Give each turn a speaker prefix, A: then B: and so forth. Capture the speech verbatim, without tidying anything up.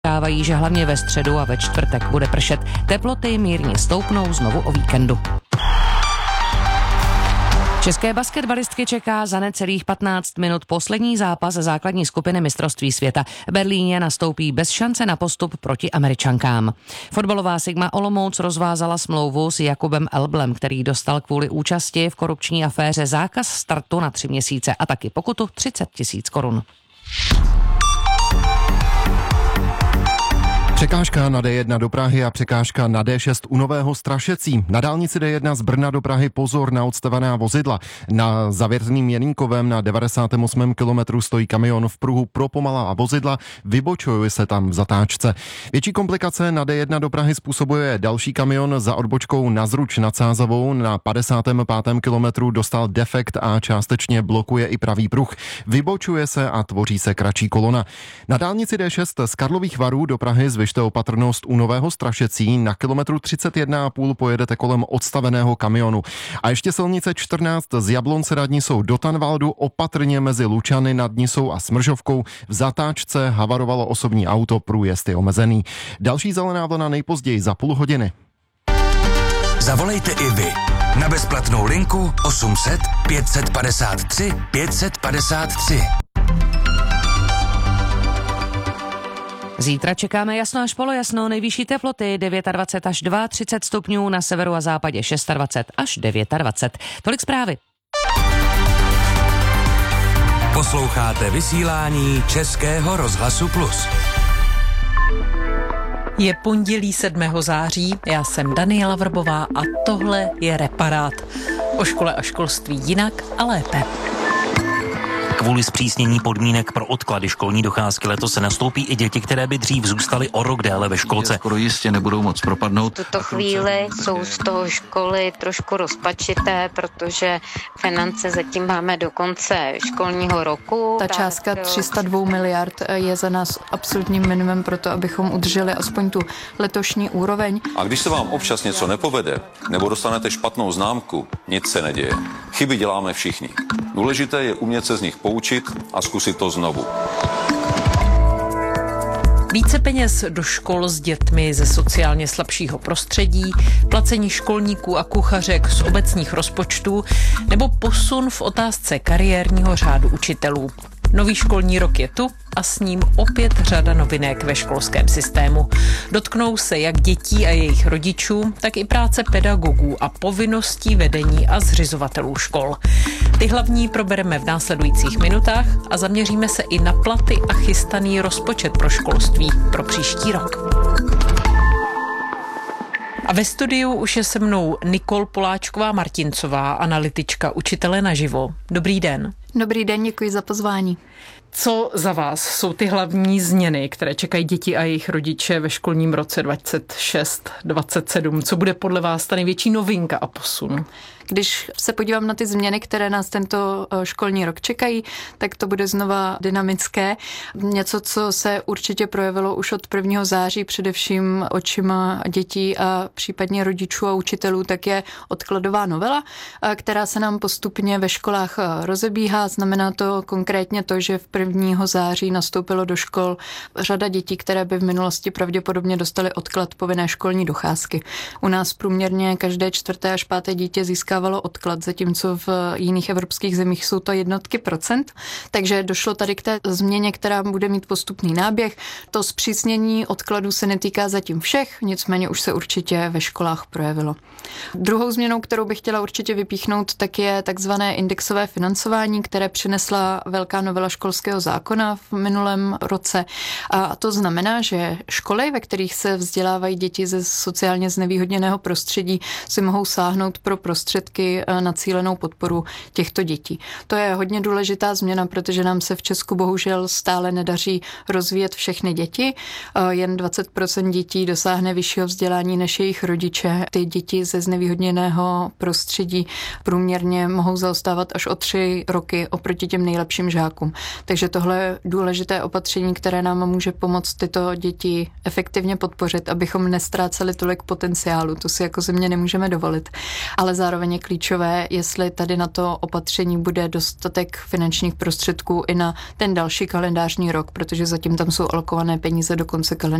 A: Dávají, že hlavně ve středu a ve čtvrtek bude pršet. Teploty mírně stoupnou znovu o víkendu. České basketbalistky čeká za necelých patnáct minut poslední zápas základní skupiny mistrovství světa. V Berlíně nastoupí bez šance na postup proti Američankám. Fotbalová Sigma Olomouc rozvázala smlouvu s Jakubem Elblem, který dostal kvůli účasti v korupční aféře zákaz startu na tři měsíce a taky pokutu třicet tisíc korun.
B: Překážka na D jedna do Prahy a překážka na D šest u Nového Strašecí. Na dálnici D jedna z Brna do Prahy pozor na odstavená vozidla. Na Zavěrným Jenínkovém na devadesátém osmém kilometru stojí kamion v pruhu pro pomalá vozidla, vybočuje se tam v zatáčce. Větší komplikace na D jedna do Prahy způsobuje další kamion za odbočkou na Zruč nad Sázavou. Na padesátém pátém kilometru dostal defekt a částečně blokuje i pravý pruh. Vybočuje se a tvoří se kratší kolona. Na dálnici D šest z Karlových Varů do Prahy zvyšte opatrnost u Nového Strašecí. Na kilometru třicet jedna a půl pojedete kolem odstaveného kamionu. A ještě silnice čtrnáct z Jablonce nad Nisou do Tanvaldu, opatrně mezi Lučany nad Nisou a Smržovkou. V zatáčce havarovalo osobní auto, průjezd je omezený. Další zelená vlna nejpozději za půl hodiny.
C: Zavolejte i vy na bezplatnou linku osm set pět set padesát tři pět set padesát tři.
A: Zítra čekáme jasno až polojasno, nejvyšší teploty dvacet devět až třicet dva stupňů, na severu a západě dvacet šest až dvacet devět. Tolik zprávy.
C: Posloucháte vysílání Českého rozhlasu Plus.
D: Je pondělí sedmého září, já jsem Daniela Vrbová a tohle je Reparát. O škole a školství jinak a lépe.
E: Kvůli zpřísnění podmínek pro odklady školní docházky letos se nastoupí i děti, které by dřív zůstaly o rok déle ve školce.
F: Skoro jistě nebudou moc propadnout.
G: V tuto chvíli jsou z toho školy trošku rozpačité, protože finance zatím máme do konce školního roku.
H: Ta částka tři sta dva miliard je za nás absolutním minimum pro to, abychom udrželi aspoň tu letošní úroveň.
I: A když se vám občas něco nepovede, nebo dostanete špatnou známku, nic se neděje. Chyby děláme všichni. Důležité je umět se z nich poučit a zkusit to znovu.
D: Více peněz do škol s dětmi ze sociálně slabšího prostředí, placení školníků a kuchařek z obecních rozpočtů nebo posun v otázce kariérního řádu učitelů. Nový školní rok je tu a s ním opět řada novinek ve školském systému. Dotknou se jak dětí a jejich rodičů, tak i práce pedagogů a povinností vedení a zřizovatelů škol. Ty hlavní probereme v následujících minutách a zaměříme se i na platy a chystaný rozpočet pro školství pro příští rok. A ve studiu už je se mnou Nikol Poláčková-Martincová, analytička Učitele naživo. Dobrý den.
H: Dobrý den, děkuji za pozvání.
D: Co za vás jsou ty hlavní změny, které čekají děti a jejich rodiče ve školním roce dvacet šest dvacet sedm? Co bude podle vás ta největší novinka a posun?
H: Když se podívám na ty změny, které nás tento školní rok čekají, tak to bude znova dynamické. Něco, co se určitě projevilo už od prvního září, především očima dětí a případně rodičů a učitelů, tak je odkladová novela, která se nám postupně ve školách rozebíhá. Znamená to konkrétně to, že v prvního září nastoupilo do škol řada dětí, které by v minulosti pravděpodobně dostaly odklad povinné školní docházky. U nás průměrně každé čtvrté až páté dítě získávalo odklad, zatímco v jiných evropských zemích jsou to jednotky procent. Takže došlo tady k té změně, která bude mít postupný náběh. To zpřísnění odkladů se netýká zatím všech, nicméně už se určitě ve školách projevilo. Druhou změnou, kterou bych chtěla určitě vypíchnout, tak je takzvané indexové financování, které přinesla velká novela školského zákona v minulém roce. A to znamená, že školy, ve kterých se vzdělávají děti ze sociálně znevýhodněného prostředí, si mohou sáhnout pro prostředky na cílenou podporu těchto dětí. To je hodně důležitá změna, protože nám se v Česku bohužel stále nedaří rozvíjet všechny děti. Jen dvacet procent dětí dosáhne vyššího vzdělání než jejich rodiče. Ty děti ze znevýhodněného prostředí průměrně mohou zaostávat až o tři roky oproti těm nejlepším žákům. Takže tohle je důležité opatření, které nám může pomoct tyto děti efektivně podpořit, abychom nestráceli tolik potenciálu. To si jako země nemůžeme dovolit. Ale zároveň pochopitelně klíčové, jestli tady na to opatření bude dostatek finančních prostředků i na ten další kalendářní rok, protože zatím tam jsou alokované peníze do konce kalendářního